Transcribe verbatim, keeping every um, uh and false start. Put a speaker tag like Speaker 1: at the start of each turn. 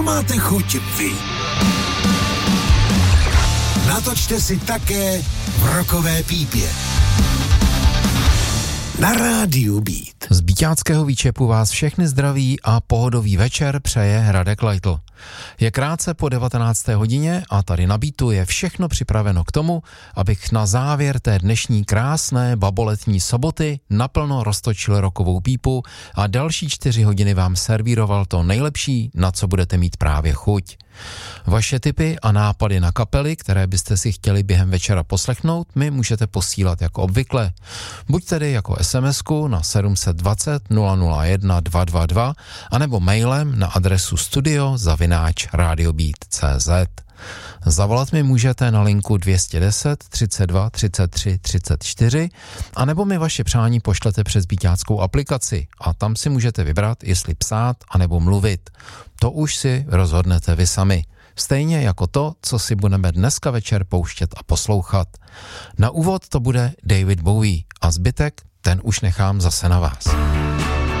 Speaker 1: máte chuť vy. Natočte si také v Rockové pípě. Na rádiu Beat.
Speaker 2: Z Bíťáckého výčepu vás všechny zdraví a pohodový večer přeje Hradek Leitl. Je krátce po devatenácté hodině a tady na Beatu je všechno připraveno k tomu, abych na závěr té dnešní krásné baboletní soboty naplno roztočil rockovou pípu a další čtyři hodiny vám servíroval to nejlepší, na co budete mít právě chuť. Vaše tipy a nápady na kapely, které byste si chtěli během večera poslechnout, mi můžete posílat jako obvykle. Buď tedy jako SMSku na sedm set dvacet nula nula jedna dva dva dva anebo mailem na adresu studio zavináč radiobeat tečka cé zet. Zavolat mi můžete na linku dvě stě deset třicet dva třicet tři třicet čtyři anebo mi vaše přání pošlete přes Bíťáckou aplikaci a tam si můžete vybrat, jestli psát anebo mluvit. To už si rozhodnete vy sami. Stejně jako to, co si budeme dneska večer pouštět a poslouchat. Na úvod to bude David Bowie a zbytek ten už nechám zase na vás.